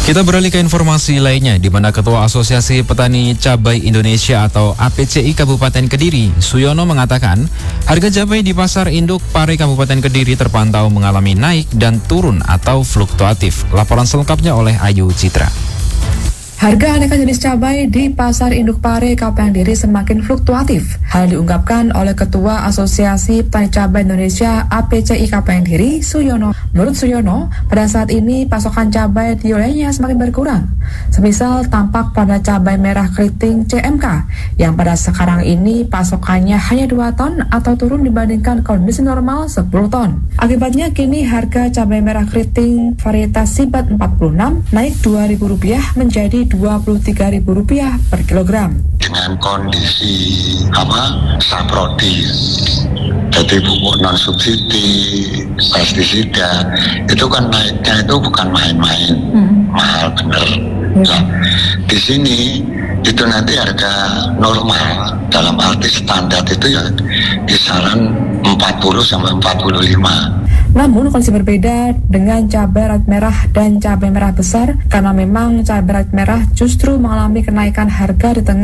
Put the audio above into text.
Kita beralih ke informasi lainnya, di mana Ketua Asosiasi Petani Cabai Indonesia atau APCI Kabupaten Kediri, Suyono mengatakan, harga cabai di Pasar Induk Pare Kabupaten Kediri terpantau mengalami naik dan turun atau fluktuatif. Laporan selengkapnya oleh Ayu Citra. Harga aneka jenis cabai di Pasar Induk Pare Kabupaten Kediri semakin fluktuatif. Hal diungkapkan oleh Ketua Asosiasi Petani Cabai Indonesia APCI Kabupaten Kediri, Suyono. Menurut Suyono, pada saat ini pasokan cabai di wilayahnya semakin berkurang. Semisal tampak pada cabai merah keriting CMK, yang pada sekarang ini pasokannya hanya 2 ton atau turun dibandingkan kondisi normal 10 ton. Akibatnya kini harga cabai merah keriting varietas Sibat 46 naik Rp2.000 menjadi Rp23.000 per kilogram. Dengan kondisi saprodis, jadi pupuk non subsidi, pestisida, itu kan naiknya itu bukan main-main, mahal bener. Nah, di sini itu nanti harga normal dalam arti standar itu ya kisaran 40 sampai 45. Namun kondisi berbeda dengan cabai rawit merah dan cabai merah besar, karena memang cabai rawit merah justru mengalami kenaikan harga di tengah